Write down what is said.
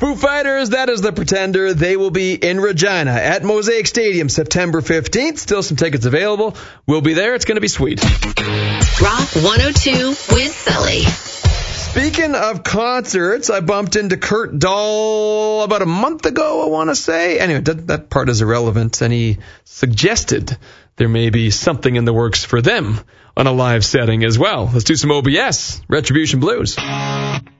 Foo Fighters, that is The Pretender. They will be in Regina at Mosaic Stadium September 15th. Still some tickets available. We'll be there. It's going to be sweet. Rock 102 with Sully. Speaking of concerts, I bumped into Kurt Dahl about a month ago, I want to say. Anyway, that part is irrelevant, and he suggested there may be something in the works for them on a live setting as well. Let's do some OBS, Retribution Blues.